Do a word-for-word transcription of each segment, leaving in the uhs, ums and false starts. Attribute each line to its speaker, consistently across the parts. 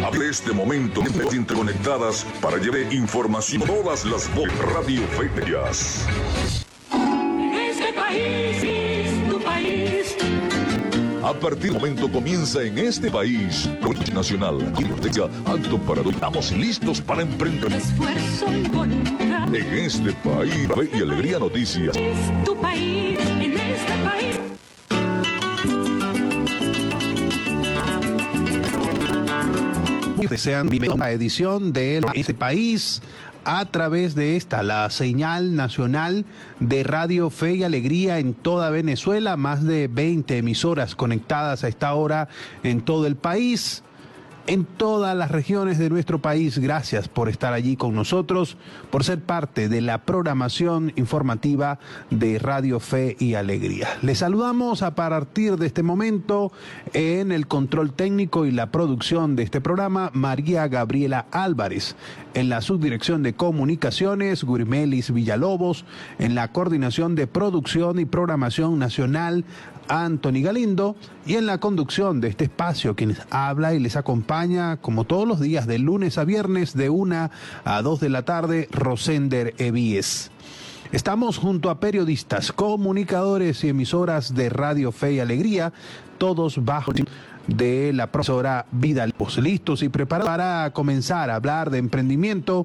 Speaker 1: Abre este momento interconectadas para llevar información a todas las voces Radio Fe y Alegría.
Speaker 2: Este país es tu país.
Speaker 1: A partir del momento comienza en este país, Proyecto Nacional, Alto Parador. Estamos listos para emprender.
Speaker 2: Esfuerzo y voluntad.
Speaker 1: En este país, Fe y Alegría Noticias.
Speaker 2: Es tu país, en este país.
Speaker 3: Desean una edición de este país a través de esta, la señal nacional de Radio Fe y Alegría en toda Venezuela, más de veinte emisoras conectadas a esta hora en todo el país, en todas las regiones de nuestro país. Gracias por estar allí con nosotros, por ser parte de la programación informativa de Radio Fe y Alegría. Les saludamos a partir de este momento en el control técnico y la producción de este programa, María Gabriela Álvarez. En la subdirección de comunicaciones, Gurmelis Villalobos. En la coordinación de producción y programación nacional, Anthony Galindo, y en la conducción de este espacio quienes habla y les acompaña como todos los días de lunes a viernes de una a dos de la tarde, Rosender Evíes. Estamos junto a periodistas, comunicadores y emisoras de Radio Fe y Alegría, todos bajo de la profesora Vidal, listos y preparados para comenzar a hablar de emprendimiento,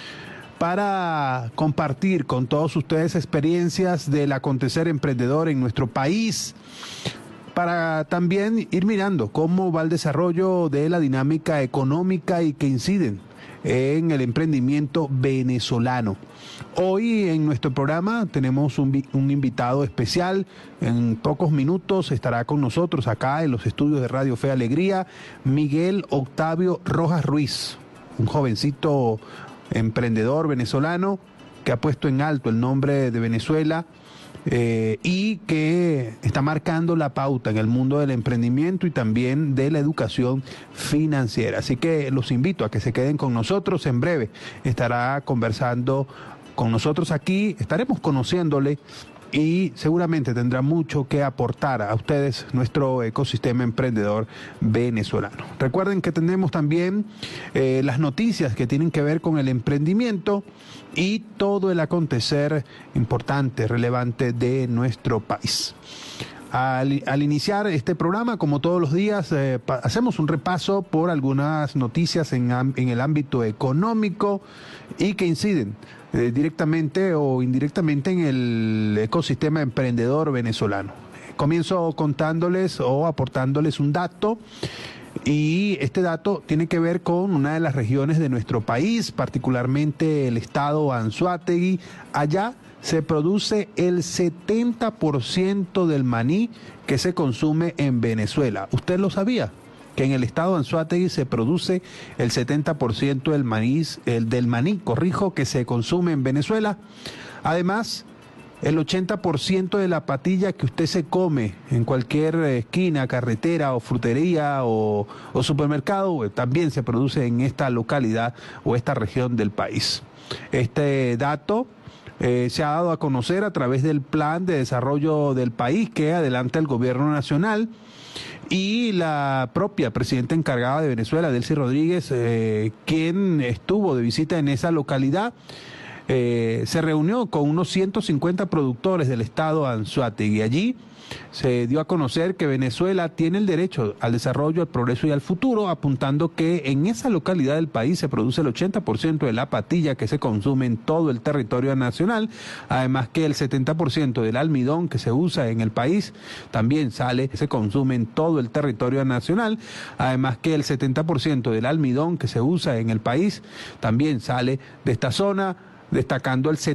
Speaker 3: para compartir con todos ustedes experiencias del acontecer emprendedor en nuestro país, para también ir mirando cómo va el desarrollo de la dinámica económica y que inciden en el emprendimiento venezolano. Hoy en nuestro programa tenemos un, un invitado especial. En pocos minutos estará con nosotros acá en los estudios de Radio Fe y Alegría, Miguel Octavio Rojas Ruiz, un jovencito emprendedor venezolano que ha puesto en alto el nombre de Venezuela eh, y que está marcando la pauta en el mundo del emprendimiento y también de la educación financiera. Así que los invito a que se queden con nosotros. En breve estará conversando con nosotros aquí, estaremos conociéndole y seguramente tendrá mucho que aportar a ustedes nuestro ecosistema emprendedor venezolano. Recuerden que tenemos también eh, las noticias que tienen que ver con el emprendimiento y todo el acontecer importante, relevante de nuestro país. Al, al iniciar este programa, como todos los días, eh, pa, hacemos un repaso por algunas noticias en, en el ámbito económico y que inciden eh, directamente o indirectamente en el ecosistema emprendedor venezolano. Comienzo contándoles o aportándoles un dato, y este dato tiene que ver con una de las regiones de nuestro país, particularmente el estado Anzoátegui. Allá se produce el setenta por ciento del maní que se consume en Venezuela. ¿Usted lo sabía? Que en el estado de Anzoátegui se produce el setenta por ciento del maní, el del maní, corrijo, que se consume en Venezuela. Además, el ochenta por ciento de la patilla que usted se come en cualquier esquina, carretera o frutería o, o supermercado también se produce en esta localidad o esta región del país. Este dato Eh, se ha dado a conocer a través del plan de desarrollo del país que adelanta el gobierno nacional, y la propia presidenta encargada de Venezuela, Delcy Rodríguez, eh, quien estuvo de visita en esa localidad, eh, se reunió con unos ciento cincuenta productores del estado Anzoátegui. Allí se dio a conocer que Venezuela tiene el derecho al desarrollo, al progreso y al futuro, apuntando que en esa localidad del país se produce el ochenta por ciento de la patilla que se consume en todo el territorio nacional, además que el setenta por ciento del almidón que se usa en el país también sale, se consume en todo el territorio nacional, además que el setenta por ciento del almidón que se usa en el país también sale de esta zona, destacando el